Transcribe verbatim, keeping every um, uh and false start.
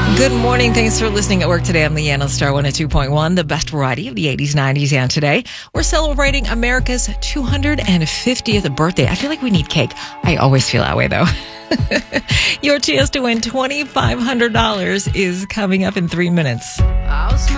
Good morning. Thanks for listening at work today. I'm Leanna, Star one oh two point one, the best variety of the eighties, nineties, and today. We're celebrating America's two hundred fiftieth birthday. I feel like we need cake. I always feel that way, though. Your chance to win two thousand five hundred dollars is coming up in three minutes.